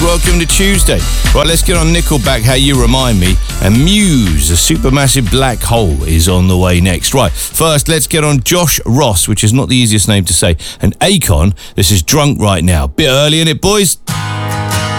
welcome to Tuesday. Right, let's get on Nickelback, How You Remind Me, and Muse, A Supermassive Black Hole, is on the way next. Right, first let's get on Josh Ross, which is not the easiest name to say, and Akon. This is Drunk Right Now. Bit early, innit, boys?